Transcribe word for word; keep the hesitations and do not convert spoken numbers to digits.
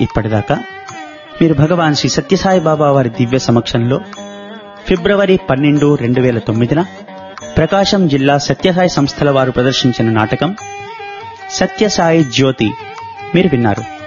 ఇప్పటిదాకా మీరు భగవాన్ శ్రీ సత్యసాయి బాబా వారి దివ్య సమక్షంలో ఫిబ్రవరి పన్నెండు రెండు వేల తొమ్మిదిన ప్రకాశం జిల్లా సత్యసాయి సంస్థల వారు ప్రదర్శించిన నాటకం సత్యసాయి జ్యోతి మీరు విన్నారు.